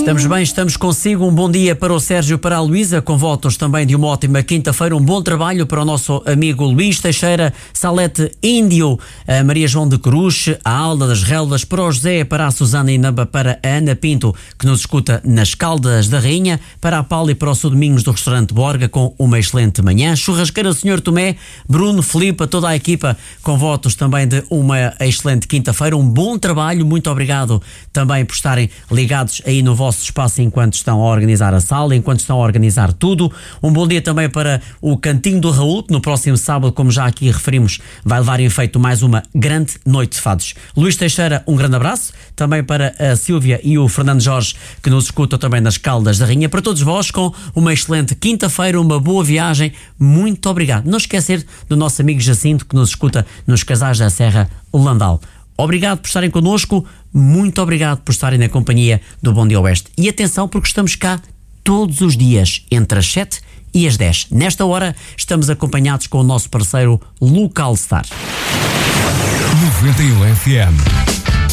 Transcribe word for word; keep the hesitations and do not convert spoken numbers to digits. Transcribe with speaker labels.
Speaker 1: Estamos bem, estamos consigo. Um bom dia para o Sérgio, para a Luísa, com votos também de uma ótima quinta-feira. Um bom trabalho para o nosso amigo Luís Teixeira, Salete Índio, a Maria João de Cruz, a Alda das Relvas, para o José, para a Susana Inamba, para a Ana Pinto, que nos escuta nas Caldas da Rainha, para a Paula e para o Sul Domingos do restaurante Borga, com uma excelente manhã. Churrasqueira senhor Tomé, Bruno, Filipe, toda a equipa, com votos também de uma excelente quinta-feira. Um bom trabalho, muito obrigado também por estarem ligados aí no vosso espaço enquanto estão a organizar a sala, enquanto estão a organizar tudo. Um bom dia também para o Cantinho do Raul, que no próximo sábado, como já aqui referimos, vai levar em efeito mais uma grande noite de fados. Luís Teixeira, um grande abraço. Também para a Sílvia e o Fernando Jorge, que nos escutam também nas Caldas da Rainha. Para todos vós, com uma excelente quinta-feira, uma boa viagem. Muito obrigado. Não esquecer do nosso amigo Jacinto, que nos escuta nos Casais da Serra Landal. Obrigado por estarem connosco, muito obrigado por estarem na companhia do Bom Dia Oeste. E atenção, porque estamos cá todos os dias, entre as sete e as dez. Nesta hora, estamos acompanhados com o nosso parceiro Local Star.
Speaker 2: noventa e um F M.